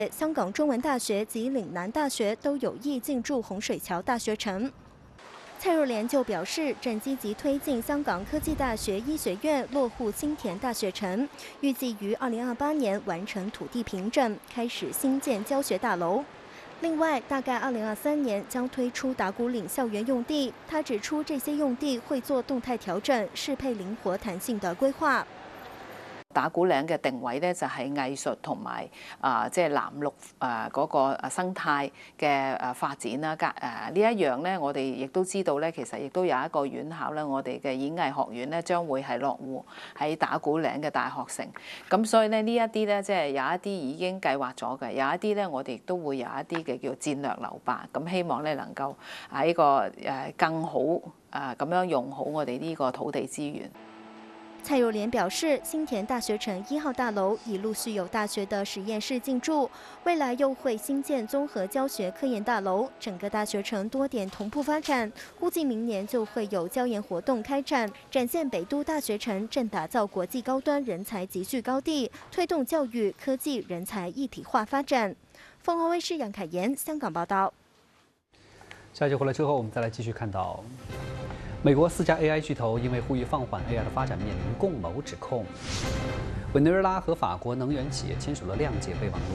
香港中文大学及岭南大学都有意进驻洪水桥大学城。蔡若莲就表示，正积极推进香港科技大学医学院落户新田大学城，预计于2028年完成土地平整，开始新建教学大楼。另外，大概2023年将推出打鼓岭校园用地。他指出，这些用地会做动態調整，適配靈活彈性的規劃。 打鼓嶺嘅定位咧就係藝術同埋即係藍綠嗰個生態嘅發展啦。呢一樣咧，我哋亦都知道咧，其實亦都有一個院校咧，我哋嘅演藝學院咧將會係落戶喺打鼓嶺嘅大學城。咁所以咧呢一啲咧，即係有一啲已經計劃咗嘅，有一啲咧我哋亦都會有一啲嘅叫戰略留白。咁希望咧能夠喺個更好咁樣用好我哋呢個土地資源。 蔡若蓮表示，新田大學城1號大樓已陸續有大學的實驗室進駐，未來又會新建綜合教學科研大樓，整個大學城多點同步發展，估計明年就會有教研活動開展，展現北都大學城正打造國際高端人才集聚高地，推動教育、科技、人才一體化發展。鳳凰衛視楊凱妍香港報道。 下集回來之後，我們再來繼續看到。美國4家 AI 巨頭因為呼籲放緩 AI 的發展，面臨共謀指控。委內瑞拉和法國能源企業簽署了諒解備忘錄。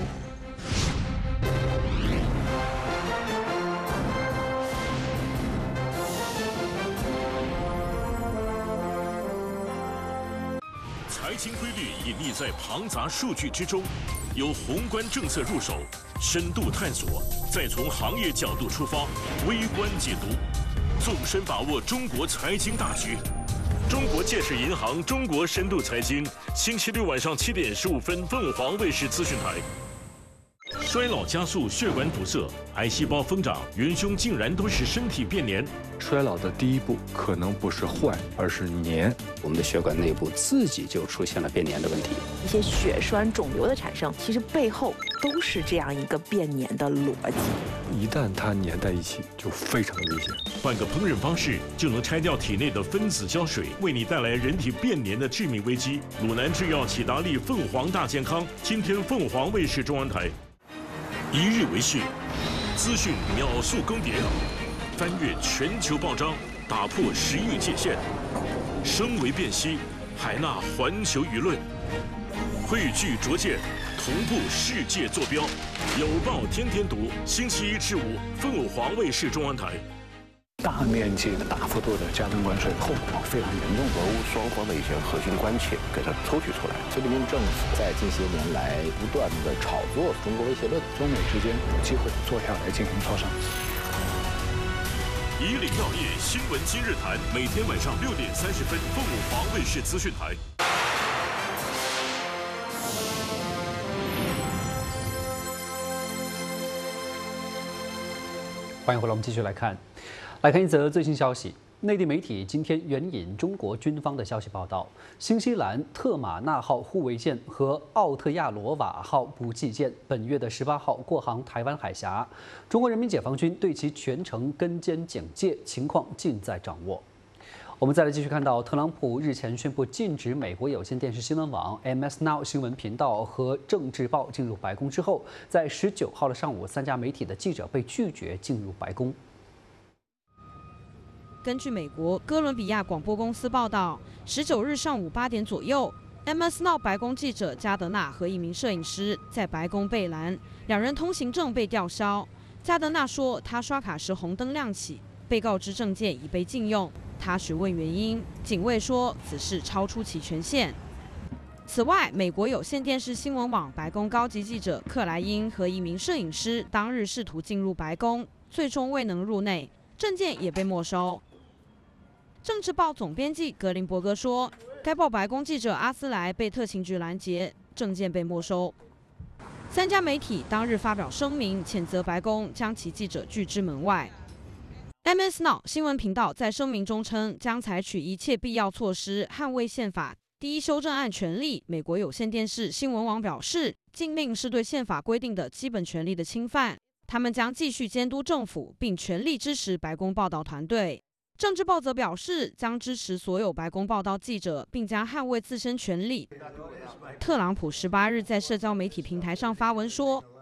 財經規律隱匿在龐雜數據之中，由宏觀政策入手，深度探索，再從行業角度出發，微觀解讀。縱深把握中國財經大局，中國建設銀行中國深度財經，星期六晚上7點15分，鳳凰衛視資訊台。衰老加速血管堵塞，癌細胞瘋長，元兇竟然都是身體變黏。 衰老的第一步可能不是壞，而是黏。 我們的血管內部自己就出現了變黏的問題。 一些血栓腫瘤的產生，其實背後都是這樣一個變黏的邏輯。 一旦它粘在一起，就非常危險。 換個烹飪方式就能拆掉體內的分子膠水，為你帶來人體變黏的致命危機。魯南製藥喜達利鳳凰大健康，今天鳳凰衛視中文台。一日為訊，資訊秒速更迭，翻越全球報章，打破時域界限，聲為辨析，海納環球輿論，匯聚拙見，同步世界坐標。有報天天讀，星期1至5，鳳凰衛視中文台。 大面積、大幅度的加徵關稅，後果非常嚴重。 俄烏雙方的一些核心關切給它抽取出來。 菲律賓政府在近些年來不斷的炒作中國威脅論， 中美之間有機會坐下來進行磋商。 以領藥業新聞今日談，每天晚上6點30分，鳳凰衛視資訊台。 歡迎回來，我們繼續來看一則最新消息。內地媒體今天援引中國軍方的消息報道，新西蘭特馬納號護衛艦和奧特亞羅瓦號補給艦本月的18號過航台灣海峽，中國人民解放軍對其全程跟監警戒，情況盡在掌握。我們再來繼續看到，特朗普日前宣布禁止美國有線電視新聞網 MS Now 新聞頻道和政治報進入白宮之後，在19號的上午，3家媒體的記者被拒絕進入白宮。 根據美國哥倫比亞廣播公司報道，19日上午8點左右 ，MS Now 白宮記者加德納和一名攝影師在白宮被攔，兩人通行證被吊銷。加德納說，他刷卡時紅燈亮起，被告知證件已被禁用。他詢問原因，警衛說此事超出其權限。此外，美國有線電視新聞網白宮高級記者克萊因和一名攝影師當日試圖進入白宮，最終未能入內，證件也被沒收。政治報總編輯格林伯格說，該報白宮記者阿斯萊被特勤局攔截，證件被沒收。3家媒體當日發表聲明，譴責白宮將其記者拒之門外。MS Now 新聞頻道在聲明中稱，將採取一切必要措施捍衛憲法第1修正案權利。美國有線電視新聞網表示，禁令是對憲法規定的基本權利的侵犯，他們將繼續監督政府，並全力支持白宮報道團隊。政治報則表示，將支持所有白宮報道記者，並將捍衛自身權利。特朗普18日在社交媒體平台上發文說，